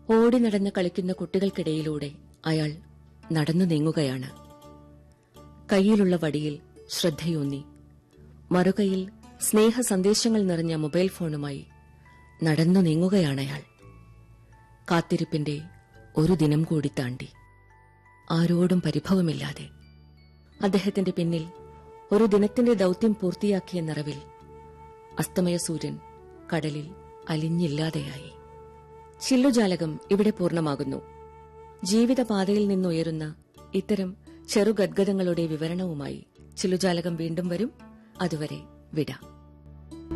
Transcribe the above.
ഓടി നടന്ന് കളിക്കുന്ന കുട്ടികൾക്കിടയിലൂടെ അയാൾ നടന്നു നീങ്ങുകയാണ്. കൈയിലുള്ള വടിയിൽ ശ്രദ്ധയൂന്നി, മറുകൈയിൽ സ്നേഹ സന്ദേശങ്ങൾ നിറഞ്ഞ മൊബൈൽ ഫോണുമായി നടന്നു നീങ്ങുകയാണയാൾ. കാത്തിരിപ്പിന്റെ ഒരു ദിനം കൂടി താണ്ടി, ആരോടും പരിഭവമില്ലാതെ. അദ്ദേഹത്തിന്റെ പിന്നിൽ ഒരു ദിനത്തിന്റെ ദൌത്യം പൂർത്തിയാക്കിയ നിറവിൽ അസ്തമയ സൂര്യൻ കടലിൽ അലിഞ്ഞില്ലാതെയായി. ചില്ലുജാലകം ഇവിടെ പൂർണ്ണമാകുന്നു. ജീവിതപാതയിൽ നിന്നുയരുന്ന ഇത്തരം ചെറുഗദ്ഗതങ്ങളുടെ വിവരണവുമായി ചില്ലുജാലകം വീണ്ടും വരും. അതുവരെ വിട.